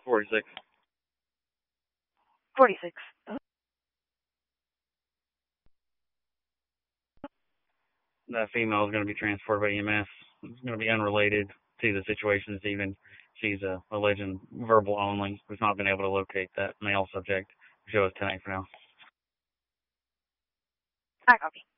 46. 46. That female is going to be transported by EMS. It's going to be unrelated to the situation this evening. She's alleging verbal only. We've not been able to locate that male subject. Show us tonight for now. I copy.